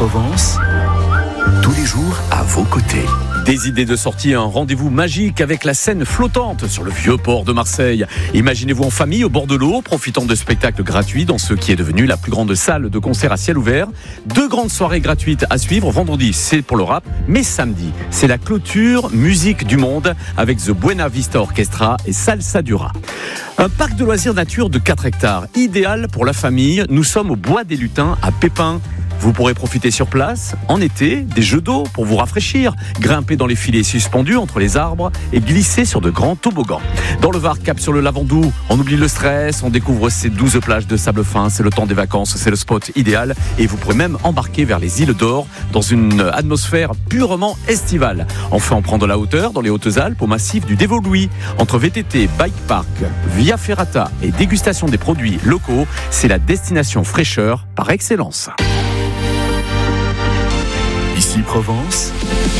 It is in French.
Provence, tous les jours à vos côtés. Des idées de sortie, un rendez-vous magique avec la scène flottante sur le vieux port de Marseille. Imaginez-vous en famille au bord de l'eau, profitant de spectacles gratuits dans ce qui est devenu la plus grande salle de concert à ciel ouvert. 2 grandes soirées gratuites à suivre. Vendredi, c'est pour le rap, mais samedi, c'est la clôture musique du monde avec The Buena Vista Orchestra et Salsa Dura. Un parc de loisirs nature de 4 hectares, idéal pour la famille. Nous sommes au Bois des Lutins à Pépin. Vous pourrez profiter sur place, en été, des jeux d'eau pour vous rafraîchir, grimper dans les filets suspendus entre les arbres et glisser sur de grands toboggans. Dans le Var, cap sur le Lavandou, on oublie le stress, on découvre ces 12 plages de sable fin, c'est le temps des vacances, c'est le spot idéal et vous pourrez même embarquer vers les îles d'Or dans une atmosphère purement estivale. Enfin, on prend de la hauteur dans les Hautes-Alpes au massif du Dévaux-Louis. Entre VTT, bike park, via ferrata et dégustation des produits locaux, c'est la destination fraîcheur par excellence. Ici Provence,